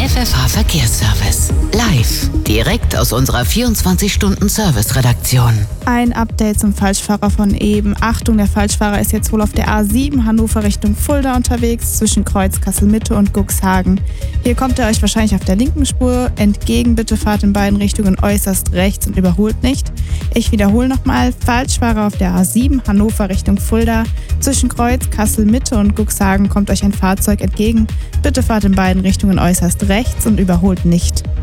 FFH Verkehrsservice. Live, direkt aus unserer 24-Stunden-Service-Redaktion. Ein Update zum Falschfahrer von eben. Achtung, der Falschfahrer ist jetzt wohl auf der A7 Hannover Richtung Fulda unterwegs, zwischen Kreuz Kassel-Mitte und Cuxhagen. Hier kommt er euch wahrscheinlich auf der linken Spur entgegen. Bitte fahrt in beiden Richtungen äußerst rechts und überholt nicht. Ich wiederhole nochmal, Falschfahrer auf der A7 Hannover Richtung Fulda, zwischen Kreuz Kassel-Mitte und Cuxhagen kommt euch ein Fahrzeug entgegen. Bitte fahrt in beiden Richtungen äußerst rechts und überholt nicht.